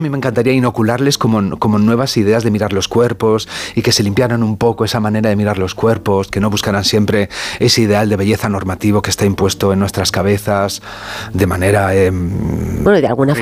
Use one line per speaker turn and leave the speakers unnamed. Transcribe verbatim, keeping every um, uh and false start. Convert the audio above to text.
A mí me encantaría inocularles como, como nuevas ideas de mirar los cuerpos y que se limpiaran un poco esa manera de mirar los cuerpos, que no buscaran siempre ese ideal de belleza normativo que está impuesto en nuestras cabezas de manera... Eh,
bueno, de alguna